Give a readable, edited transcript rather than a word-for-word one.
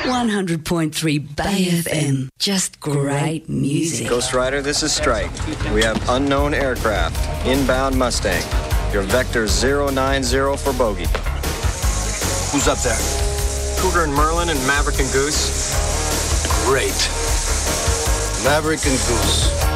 100.3 Bay FM. Just great music. Ghost Rider, this is Strike. We have unknown aircraft. Inbound Mustang. Your vector 090 for bogey. Who's up there? Cougar and Merlin and Maverick and Goose. Great. Maverick and Goose.